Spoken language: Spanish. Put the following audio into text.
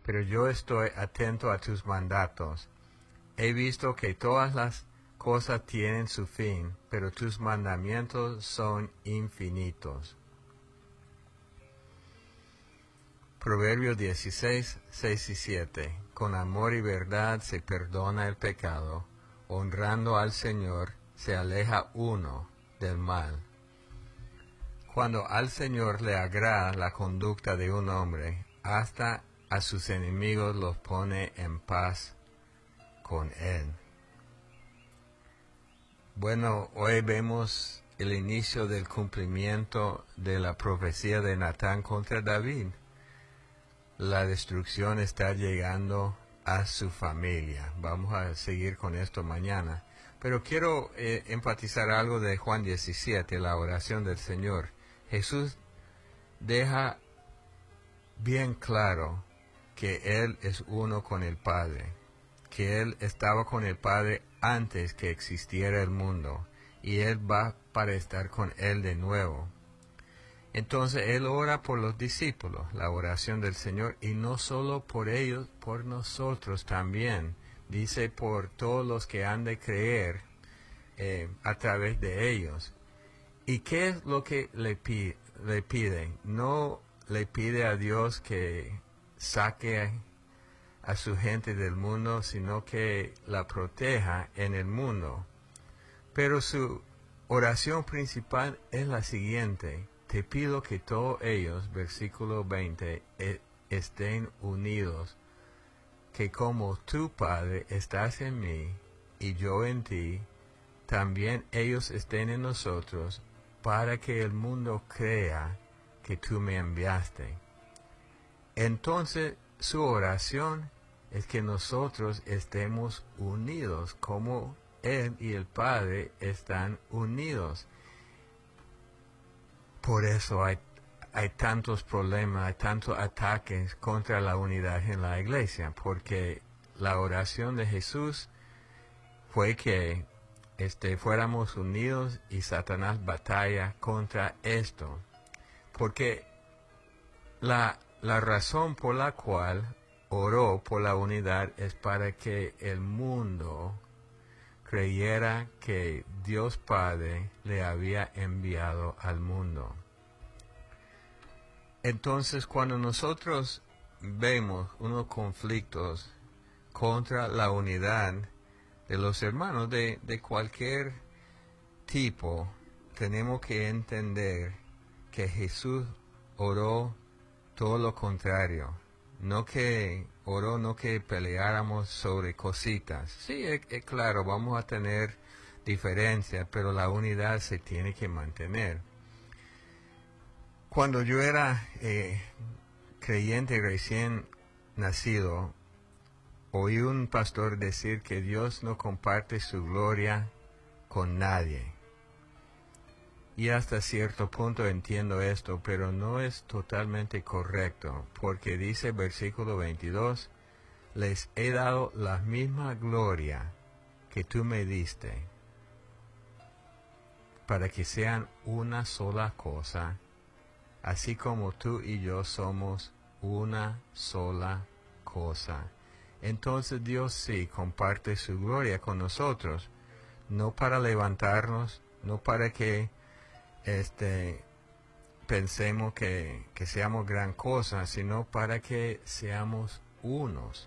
pero yo estoy atento a tus mandatos. He visto que todas las cosas tienen su fin, pero tus mandamientos son infinitos. Proverbios 16, 6 y 7. Con amor y verdad se perdona el pecado, honrando al Señor se aleja uno del mal. Cuando al Señor le agrada la conducta de un hombre, hasta a sus enemigos los pone en paz con él. Bueno, hoy vemos el inicio del cumplimiento de la profecía de Natán contra David. La destrucción está llegando a su familia. Vamos a seguir con esto mañana. Pero quiero enfatizar algo de Juan 17, la oración del Señor. Jesús deja bien claro que Él es uno con el Padre, que Él estaba con el Padre antes que existiera el mundo, y Él va para estar con Él de nuevo. Entonces Él ora por los discípulos, la oración del Señor, y no solo por ellos, por nosotros también. Dice por todos los que han de creer a través de ellos. ¿Y qué es lo que le pide? No le pide a Dios que saque a su gente del mundo, sino que la proteja en el mundo. Pero su oración principal es la siguiente: te pido que todos ellos, versículo 20, estén unidos, que como tú, Padre, estás en mí y yo en ti, también ellos estén en nosotros, para que el mundo crea que tú me enviaste. Entonces, su oración es que nosotros estemos unidos, como Él y el Padre están unidos. Por eso hay tantos problemas, hay tantos ataques contra la unidad en la iglesia, porque la oración de Jesús fue que fuéramos unidos, y Satanás batalla contra esto. Porque la razón por la cual oró por la unidad es para que el mundo creyera que Dios Padre le había enviado al mundo. Entonces, cuando nosotros vemos unos conflictos contra la unidad de los hermanos de cualquier tipo, tenemos que entender que Jesús oró todo lo contrario. No que peleáramos sobre cositas. Sí, es claro, vamos a tener diferencias, pero la unidad se tiene que mantener. Cuando yo era creyente recién nacido, oí un pastor decir que Dios no comparte su gloria con nadie. Y hasta cierto punto entiendo esto, pero no es totalmente correcto, porque dice versículo 22, les he dado la misma gloria que tú me diste, para que sean una sola cosa, así como tú y yo somos una sola cosa. Entonces Dios sí comparte su gloria con nosotros, no para levantarnos, no para que pensemos que seamos gran cosa, sino para que seamos unos.